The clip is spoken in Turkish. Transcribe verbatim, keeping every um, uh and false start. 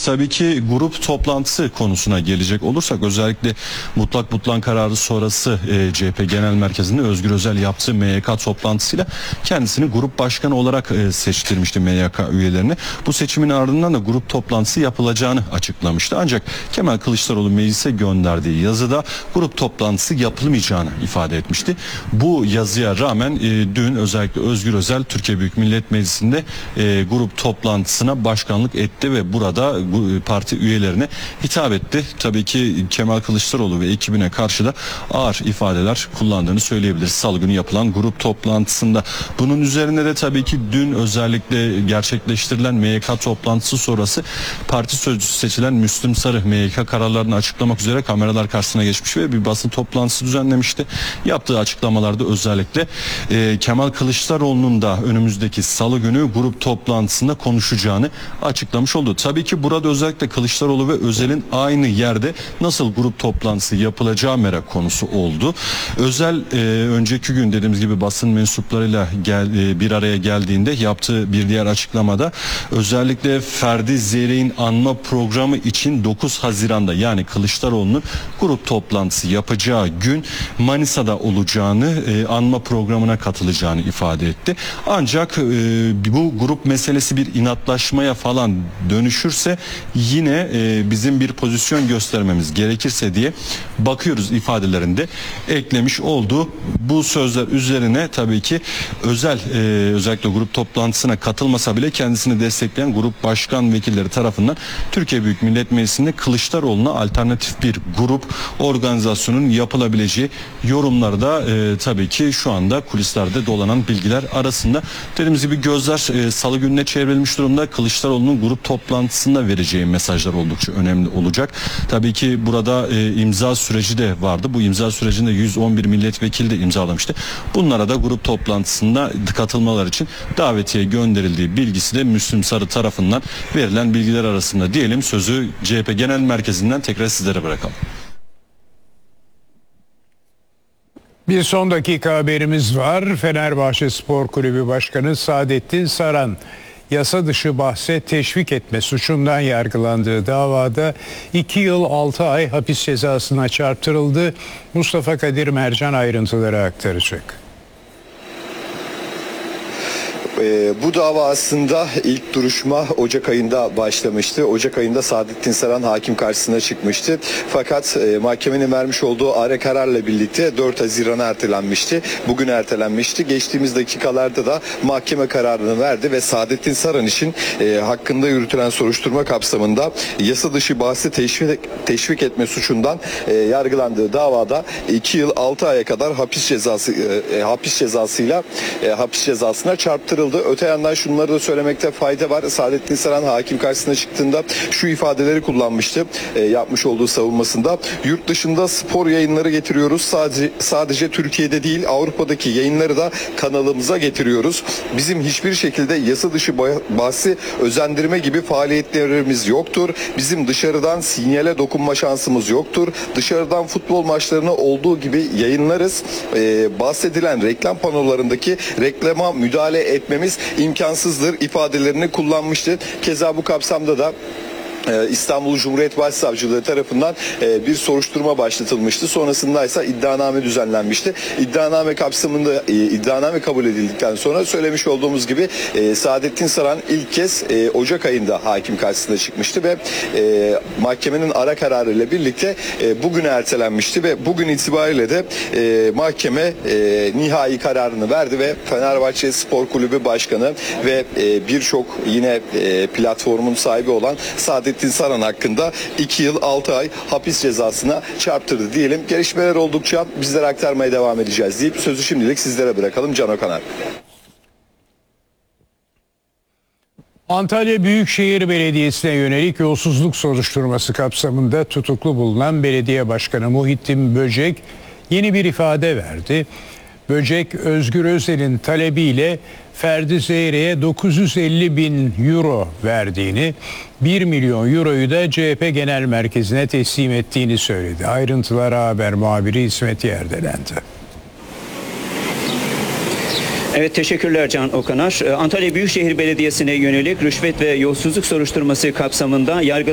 tabii ki grup toplantısı konusuna gelecek olursak, özellikle mutlak butlan kararı sonrası e, C H P Genel Merkezi'nde Özgür Özel yaptığı M Y K toplantısıyla kendisini grup başkanı olarak e, seçtirmişti M Y K üyelerini. Bu seçimin ardından da grup toplantısı yapılacağını açıklamıştı. Ancak Kemal Kılıçdaroğlu meclise gönderdiği yazıda grup toplantısı yapılmayacağını ifade etmişti. Bu yazıya rağmen e, dün özellikle Özgür Özel Türkiye Büyük Millet Meclisi'nde e, grup toplantısına başkanlık etti ve burada bu parti üyelerine hitap etti. Tabii ki Kemal Kılıçdaroğlu ve ekibine karşı da ağır ifadeler kullandığını söyleyebiliriz Salı günü yapılan grup toplantısında. Bunun üzerine de tabii ki dün özellikle gerçekleştirilen M Y K toplantısı sonrası parti sözcüsü seçilen Müslüm Sarı M Y K kararlarını açıklamak üzere kameralar karşısına geçmiş ve bir basın toplantısı düzenlemişti. Yaptığı açıklamalarda özellikle e, Kemal Kılıçdaroğlu'nun da önümüzdeki Salı günü grup toplantısında konuşacağını açıklamış oldu. Tabii ki burada özellikle Kılıçdaroğlu ve Özel'in aynı yerde nasıl grup toplantısı yapılacağı merak konusu oldu. Özel e, önceki gün dediğimiz gibi basın mensuplarıyla gel, e, bir araya geldiğinde yaptığı bir diğer açıklamada özellikle Ferdi Zeyrek'in anma programı için dokuz Haziran'da yani Kılıçdaroğlu'nun grup toplantısı yapacağı gün Manisa'da olacağını, e, anma programına katılacağını ifade etti. Ancak e, bu grup meselesi bir inatlaşmaya falan dönüşürse yine e, bizim bir pozisyon göstermemiz gerekirse diye bakıyoruz ifadelerinde eklemiş olduğu bu sözler üzerine tabii ki Özel e, özellikle grup toplantısına katılmasa bile kendisini destekleyen grup başkan vekilleri tarafından Türkiye Büyük Millet Meclisi'nde Kılıçdaroğlu'na alternatif bir grup organizasyonun yapılabileceği yorumları da e, tabii ki şu anda kulislerde dolanan bilgiler arasında. Dediğimiz gibi gözler e, Salı gününe çevrilmiş durumda. Kılıçdaroğlu'nun grup toplantısında vereceği mesajlar oldukça önemli olacak. Tabii ki burada e, imza süreci de vardı. Bu imza sürecinde yüz on bir milletvekili de imzalamıştı. Bunlara da grup toplantısında katılmalar için davetiye gönderildiği bilgisi de Müslüm Sarı tarafından verilen bilgiler arasında diyelim. Sözü C H P Genel Merkezi'nden tekrar sizlere bırakalım. Bir son dakika haberimiz var. Fenerbahçe Spor Kulübü Başkanı Saadettin Saran yasa dışı bahse teşvik etme suçundan yargılandığı davada iki yıl altı ay hapis cezasına çarptırıldı. Mustafa Kadir Mercan ayrıntıları aktaracak. Ee, bu dava aslında ilk duruşma Ocak ayında başlamıştı. Ocak ayında Saadettin Saran hakim karşısına çıkmıştı. Fakat e, mahkemenin vermiş olduğu are kararla birlikte dört Haziran'a ertelenmişti. Bugün ertelenmişti. Geçtiğimiz dakikalarda da mahkeme kararını verdi ve Saadettin Saran için e, hakkında yürütülen soruşturma kapsamında yasa dışı bahsi teşvik, teşvik etme suçundan e, yargılandığı davada iki yıl altı aya kadar hapis cezası e, hapis cezasıyla e, hapis cezasına çarptırıldı. Öte yandan şunları da söylemekte fayda var. Saadettin Saran hakim karşısına çıktığında şu ifadeleri kullanmıştı e, yapmış olduğu savunmasında. Yurt dışında spor yayınları getiriyoruz. Sadece, sadece Türkiye'de değil Avrupa'daki yayınları da kanalımıza getiriyoruz. Bizim hiçbir şekilde yasa dışı bahsi özendirme gibi faaliyetlerimiz yoktur. Bizim dışarıdan sinyale dokunma şansımız yoktur. Dışarıdan futbol maçlarını olduğu gibi yayınlarız. E, bahsedilen reklam panolarındaki reklama müdahale etmemiz imkansızdır ifadelerini kullanmıştı. Keza bu kapsamda da İstanbul Cumhuriyet Başsavcılığı tarafından bir soruşturma başlatılmıştı. Sonrasında ise iddianame düzenlenmişti. İddianame kapsamında iddianame kabul edildikten sonra söylemiş olduğumuz gibi Saadettin Saran ilk kez Ocak ayında hakim karşısına çıkmıştı ve mahkemenin ara kararı ile birlikte bugüne ertelenmişti ve bugün itibariyle de mahkeme nihai kararını verdi ve Fenerbahçe Spor Kulübü Başkanı ve birçok yine platformun sahibi olan Saadettin Saran hakkında iki yıl altı ay hapis cezasına çarptırdı diyelim. Gelişmeler oldukça bizlere aktarmaya devam edeceğiz deyip sözü şimdilik sizlere bırakalım. Can Okanar. Antalya Büyükşehir Belediyesi'ne yönelik yolsuzluk soruşturması kapsamında tutuklu bulunan belediye başkanı Muhittin Böcek yeni bir ifade verdi. Böcek, Özgür Özel'in talebiyle Ferdi Zeyrek'e dokuz yüz elli bin euro verdiğini, bir milyon euroyu da C H P Genel Merkezi'ne teslim ettiğini söyledi. Ayrıntılara haber muhabiri İsmet Yerdelen'di. Evet, teşekkürler Can Okanar. Antalya Büyükşehir Belediyesi'ne yönelik rüşvet ve yolsuzluk soruşturması kapsamında yargı